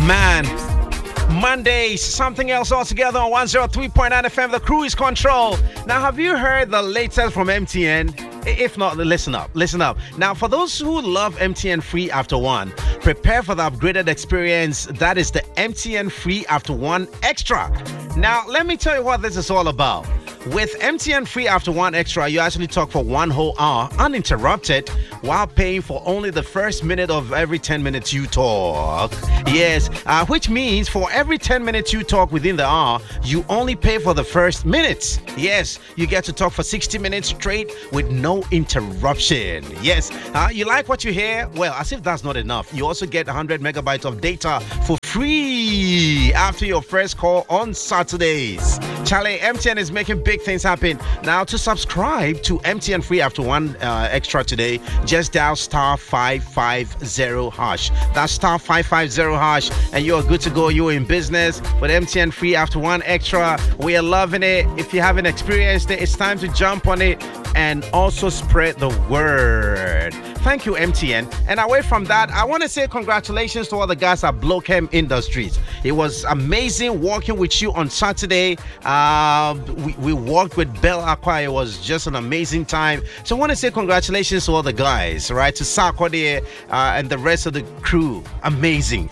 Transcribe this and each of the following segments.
Man, Mondays, something else altogether on 103.9 FM, the Cruise Control. Now, have you heard the latest from MTN? If not, listen up. Now, for those who love MTN Free After One, prepare for the upgraded experience. That is the MTN Free After One Extra. Now, let me tell you what this is all about. With MTN Free After One Extra, you actually talk for 1 whole hour uninterrupted while paying for only the first minute of every 10 minutes you talk. Yes, which means for every 10 minutes you talk within the hour, you only pay for the first minutes. Yes, you get to talk for 60 minutes straight with no interruption. Yes, you like what you hear? Well, as if that's not enough, you also get 100 megabytes of data for free after your first call on Saturdays. Charlie, MTN is making big things happen. Now, to subscribe to MTN Free After One Extra today, just dial star 550 hash. That's star 550 hash, and you're good to go. You're in business with MTN Free After One Extra. We are loving it. If you haven't experienced it, it's time to jump on it and also spread the word. Thank you, MTN. And away from that, I want to say congratulations to all the guys at Blochem Industries. It was amazing working with you on Saturday. We worked with Bell Aqua. It was just an amazing time. So I want to say congratulations to all the guys, right? To Sarkodie and the rest of the crew. Amazing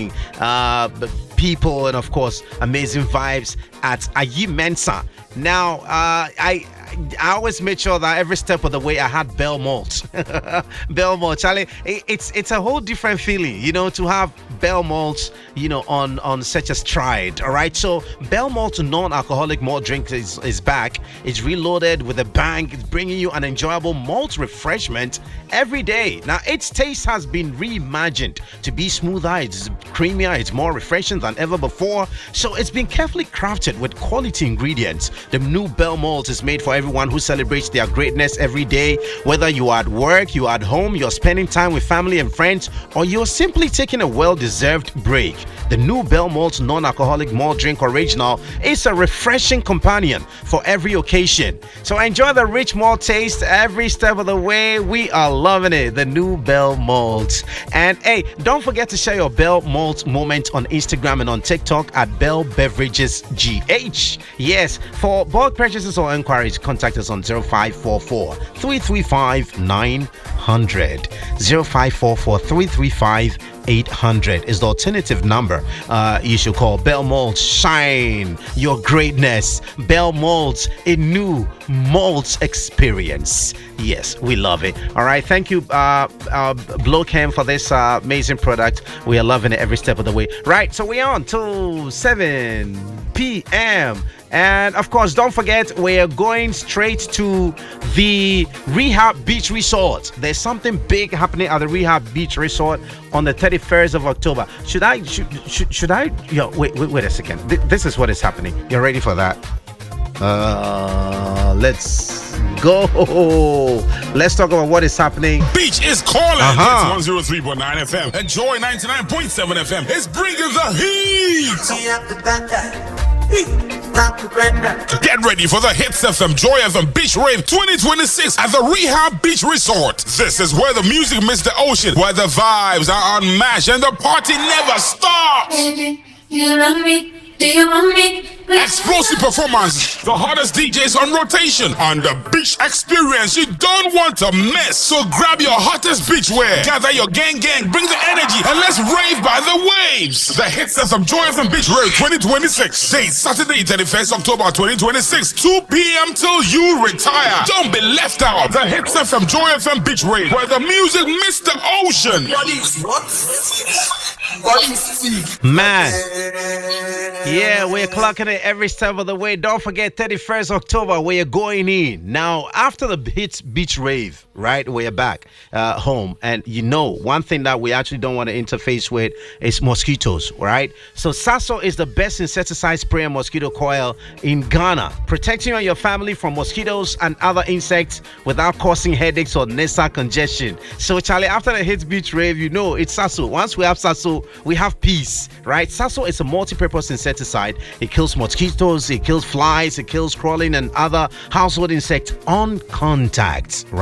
people, and of course, amazing vibes at Ayi Mensa. Now, I always made sure that every step of the way I had Bell Malt. Bell Malt, Charlie, it's a whole different feeling, to have Bell Malt, on such a stride. All right, so Bell Malt non-alcoholic malt drink is back. It's reloaded with a bang. It's bringing you an enjoyable malt refreshment every day. Now, its taste has been reimagined to be smoother, it's creamier, it's more refreshing than ever before. So it's been carefully crafted with quality ingredients. The new Bell Malt is made for everyone who celebrates their greatness every day. Whether you are at work, you are at home, you're spending time with family and friends, or you're simply taking a well-deserved break, the new Bell Malt non-alcoholic malt drink original is a refreshing companion for every occasion. So enjoy the rich malt taste every step of the way. We are loving it, the new Bell Malt. And hey, don't forget to share your Bell Malt moment on Instagram and on TikTok at Bell Beverages GH. Yes, for bulk purchases or inquiries, contact us on 0544 335 900. 0544 335 800 is the alternative number you should call. Bell Malt, shine your greatness. Bell Malt, a new malt experience. Yes, we love it. All right, thank you, Blochem, for this amazing product. We are loving it every step of the way. Right, so we're on till 7 p.m. And of course, don't forget, we're going straight to the Rehab Beach Resort. There's something big happening at the Rehab Beach Resort on the 31st of October. Should I? Wait a second. This is what is happening. You're ready for that? Let's go. Let's talk about what is happening. Beach is calling. It's 103.9 FM. Enjoy 99.7 FM. It's bringing the heat. Get ready for the Hits FM Joy FM Beach Rave 2026 at the Rehab Beach Resort. This is where the music meets the ocean, where the vibes are unmatched and the party never stops. Baby, you love me? Do you want me? Explosive performances, the hottest DJs on rotation, and the beach experience you don't want to miss. So grab your hottest beachwear, gather your gang, bring the energy, and let's rave by the waves. The Hits FM Joy FM Beach Rave 2026. Date Saturday, 31st October 2026, 2 p.m. till you retire. Don't be left out. The Hits FM Joy FM Beach Rave, where the music meets the ocean. Man, yeah, we're clocking it every step of the way. Don't forget, 31st October, we're going in. Now, after the Hits Beach Rave, right, we're back home. And one thing that we actually don't want to interface with is mosquitoes, right? So Sasso is the best insecticide spray and mosquito coil in Ghana, protecting you and your family from mosquitoes and other insects without causing headaches or nasal congestion. So Charlie, after the Hits Beach Rave, it's Sasso. Once we have Sasso, we have peace, right? Sasso is a multi-purpose insecticide. It kills mosquitoes, it kills flies, it kills crawling and other household insects on contact, right?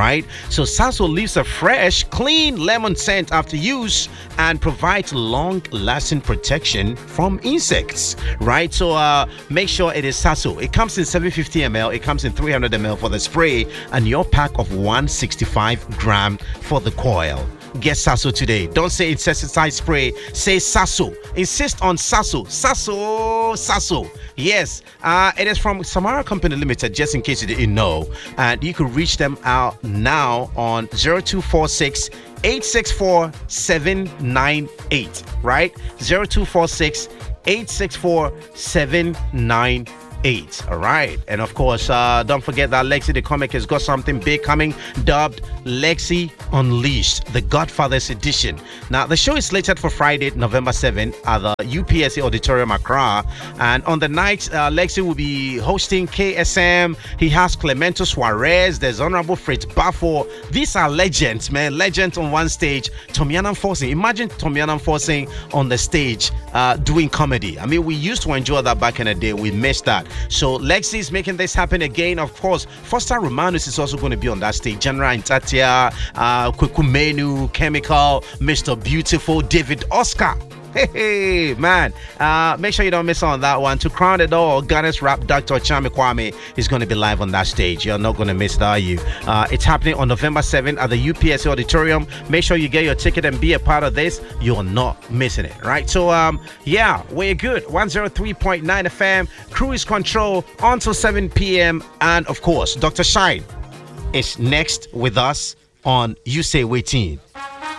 So Sasso leaves a fresh, clean lemon scent after use and provides long-lasting protection from insects, right? So make sure it is Sasso. It comes in 750 ml, it comes in 300 ml for the spray, and your pack of 165 gram for the coil. Get Sasso today. Don't say insecticide spray. Say Sasso. Insist on Sasso. Sasso. Yes, it is from Samara Company Limited, just in case you didn't know. And you can reach them out now on 0246 864 798, right? 0246 864 798. All right. And of course, don't forget that Lexi the Comic has got something big coming, dubbed Lexi Unleashed, the Godfather's edition. Now, the show is slated for Friday, November 7th at the UPSA Auditorium, Accra. And on the night, Lexi will be hosting KSM. He has Clemento Suarez. There's Honorable Fritz Baffo. These are legends, man. Legends on one stage. Tomianam Forcing. Imagine Tomianam Forcing on the stage doing comedy. I mean, we used to enjoy that back in the day. We missed that. So Lexi is making this happen again. Of course, Foster Romanus is also going to be on that stage. General Intatia, Kukumenu, Chemical, Mr. Beautiful, David Oscar. Hey, man. Make sure you don't miss on that one. To crown it all, Ghana's rap Dr. Chami Kwame is going to be live on that stage. You're not going to miss that, are you? It's happening on November 7th at the UPSA Auditorium. Make sure you get your ticket and be a part of this. You're not missing it, right? So, yeah, we're good. 103.9 FM, Cruise Control until 7 p.m. And, of course, Dr. Shine is next with us on You Say Waiting.